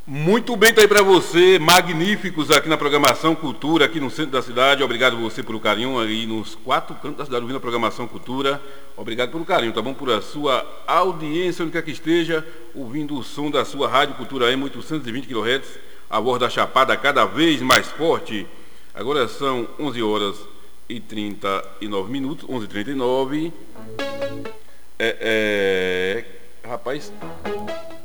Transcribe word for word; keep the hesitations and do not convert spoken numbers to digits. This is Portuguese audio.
Muito bem, tá aí para você, magníficos aqui na programação Cultura, aqui no centro da cidade. Obrigado você pelo carinho aí nos quatro cantos da cidade ouvindo a programação Cultura. Obrigado pelo carinho, tá bom? Por a sua audiência, onde quer que esteja, ouvindo o som da sua Rádio Cultura M, oitocentos e vinte quilohertz, a voz da Chapada cada vez mais forte. Agora são onze horas e trinta e nove minutos, onze e trinta e nove. É, é... Rapaz...